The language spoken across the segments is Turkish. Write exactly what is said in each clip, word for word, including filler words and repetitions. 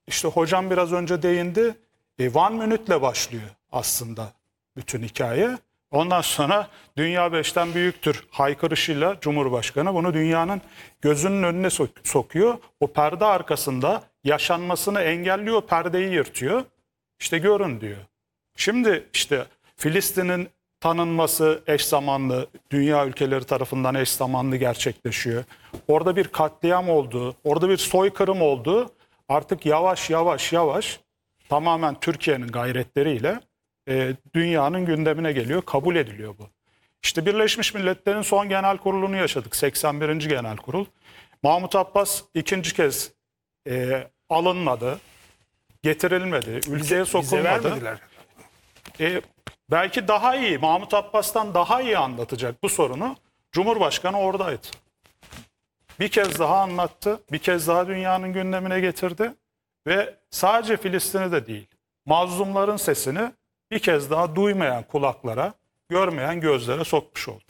işte hocam biraz önce değindi. E, One Minute'le başlıyor aslında bütün hikaye. Ondan sonra dünya beşten büyüktür haykırışıyla Cumhurbaşkanı bunu dünyanın gözünün önüne sok sokuyor. O perde arkasında yaşanmasını engelliyor, perdeyi yırtıyor. İşte görün diyor. Şimdi işte Filistin'in tanınması eş zamanlı, dünya ülkeleri tarafından eş zamanlı gerçekleşiyor. Orada bir katliam oldu, orada bir soykırım oldu. Artık yavaş yavaş yavaş tamamen Türkiye'nin gayretleriyle e, dünyanın gündemine geliyor, kabul ediliyor bu. İşte Birleşmiş Milletler'in son genel kurulunu yaşadık, seksen birinci genel kurul. Mahmut Abbas ikinci kez e, alınmadı, getirilmedi, ülkeye sokulmadı. E, belki daha iyi, Mahmut Abbas'tan daha iyi anlatacak bu sorunu Cumhurbaşkanı oradaydı. Bir kez daha anlattı, bir kez daha dünyanın gündemine getirdi ve sadece Filistin'i de değil, mazlumların sesini bir kez daha duymayan kulaklara, görmeyen gözlere sokmuş oldu.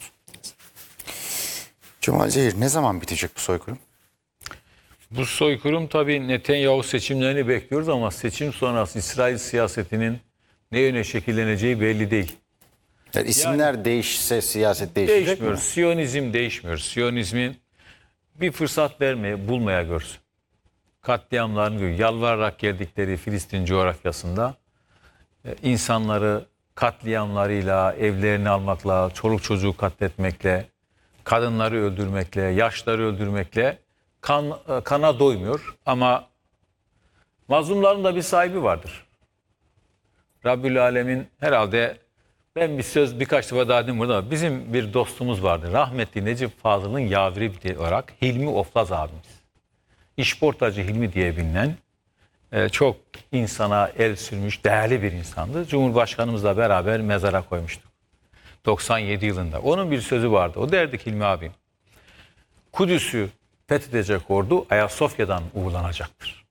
Cemal Zehir, ne zaman bitecek bu soykırım? Bu soykırım tabii Netanyahu seçimlerini bekliyoruz ama seçim sonrası İsrail siyasetinin ne yöne şekilleneceği belli değil. Yani isimler yani, değişse siyaset değişecek değişmiyor. mi? Siyonizm değişmiyor. Siyonizmin bir fırsat vermeye, bulmaya görsün. Katliamlarını yalvararak geldikleri Filistin coğrafyasında insanları katliamlarıyla, evlerini almakla, çoluk çocuğu katletmekle, kadınları öldürmekle, yaşları öldürmekle kan, kana doymuyor. Ama mazlumların da bir sahibi vardır. Rabbül Alemin herhalde, ben bir söz birkaç defa daha dedim burada, bizim bir dostumuz vardı. Rahmetli Necip Fazıl'ın yaveri olarak Hilmi Oflaz abimiz. İşportacı Hilmi diye bilinen e, çok insana el sürmüş değerli bir insandı. Cumhurbaşkanımızla beraber mezara koymuştuk. doksan yedi yılında. Onun bir sözü vardı. O derdi ki Hilmi abim, Kudüs'ü fethedecek ordu Ayasofya'dan uğurlanacaktır.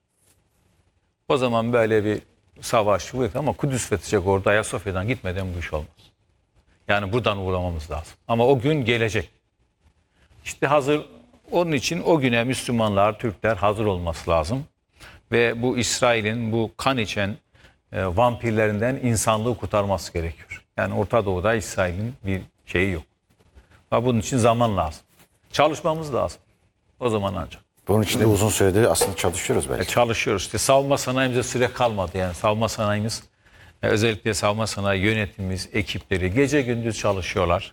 O zaman böyle bir savaş var ama Kudüs fethedecek ordu Ayasofya'dan gitmeden bu iş olmaz. Yani buradan uğurlamamız lazım. Ama o gün gelecek. İşte hazır onun için o güne Müslümanlar, Türkler hazır olması lazım. Ve bu İsrail'in bu kan içen e, vampirlerinden insanlığı kurtarması gerekiyor. Yani Orta Doğu'da İsrail'in bir şeyi yok. Ama bunun için zaman lazım. Çalışmamız lazım. O zaman ancak. Bunun için de uzun süredir aslında çalışıyoruz belki. E, çalışıyoruz. İşte savunma sanayimize süre kalmadı. Yani savunma sanayimiz, e, özellikle savunma sanayi yönetimimiz, ekipleri gece gündüz çalışıyorlar.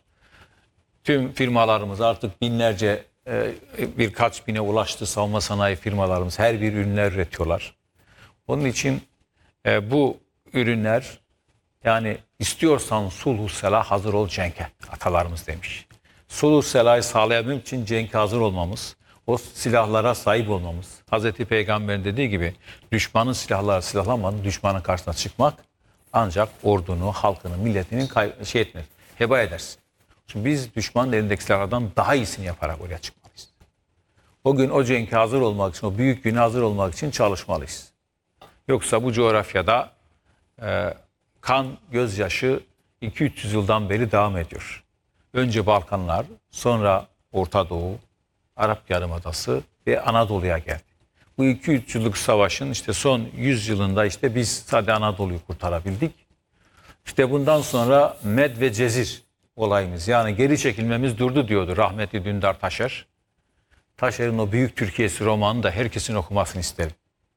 Tüm firmalarımız artık binlerce, e, birkaç bine ulaştı savunma sanayi firmalarımız. Her bir ürünler üretiyorlar. Onun için e, bu ürünler, yani istiyorsan sulhu selah hazır ol cenke, atalarımız demiş. Sulhu selahı sağlayabilmek için cenke hazır olmamız, o silahlara sahip olmamız. Hazreti Peygamber'in dediği gibi düşmanın silahları silahlanmadan düşmanın karşısına çıkmak ancak ordunu, halkını, milletinin şey etmez, heba edersin. Çünkü biz düşmanın elindeki silahlardan daha iyisini yaparak oraya çıkmalıyız. O gün o cenke hazır olmak için, o büyük güne hazır olmak için çalışmalıyız. Yoksa bu coğrafyada e, kan, gözyaşı iki üç yüz yıldan beri devam ediyor. Önce Balkanlar, sonra Orta Doğu, Arap Yarımadası ve Anadolu'ya geldi. Bu iki üç yıllık savaşın işte son yüz yılında işte biz sadece Anadolu'yu kurtarabildik. İşte bundan sonra Med ve Cezir olayımız, yani geri çekilmemiz durdu diyordu rahmetli Dündar Taşer. Taşer'in o Büyük Türkiye'si romanını da herkesin okumasını isterim.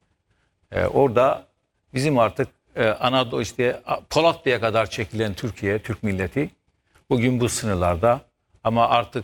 Ee, orada bizim artık e, Anadolu işte Polatlı'ya kadar çekilen Türkiye, Türk milleti bugün bu sınırlarda, ama artık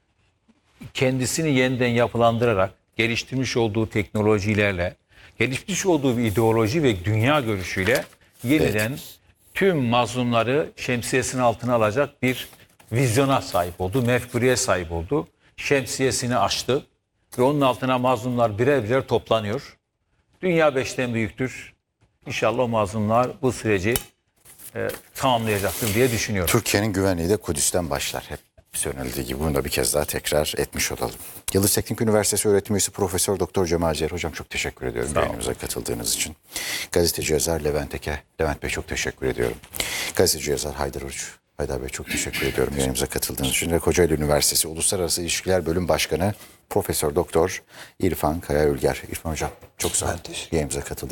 kendisini yeniden yapılandırarak geliştirmiş olduğu teknolojilerle, gelişmiş olduğu bir ideoloji ve dünya görüşüyle yeniden evet, tüm mazlumları şemsiyesinin altına alacak bir vizyona sahip oldu, mefkureye sahip oldu. Şemsiyesini açtı ve onun altına mazlumlar birer birer toplanıyor. Dünya beşten büyüktür. İnşallah o mazlumlar bu süreci e, tamamlayacaktır diye düşünüyorum. Türkiye'nin güvenliği de Kudüs'ten başlar. Hep söylenildiği gibi bunu da bir kez daha tekrar etmiş olalım. Yıldız Teknik Üniversitesi öğretim üyesi Profesör Doktor Cemal Zehir hocam, çok teşekkür ediyorum yayınımıza katıldığınız için. Gazeteci yazar Levent Eke, Levent Bey çok teşekkür ediyorum. Gazeteci yazar Haydar Uç, Haydar Bey çok teşekkür ediyorum yayınımıza katıldığınız için. Ve Kocaeli Üniversitesi Uluslararası İlişkiler Bölüm Başkanı Profesör Doktor İrfan Kaya Ülger. İrfan hocam çok sağ olun yayınımıza katıldığınız için.